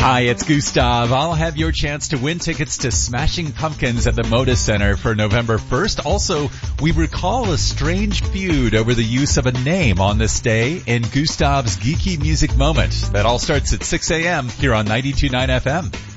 Hi, it's Gustav. I'll have your chance to win tickets to Smashing Pumpkins at the Moda Center for November 1st. Also, we recall a strange feud over the use of a name on this day in Gustav's Geeky Music Moment. That all starts at 6 a.m. here on 92.9 FM.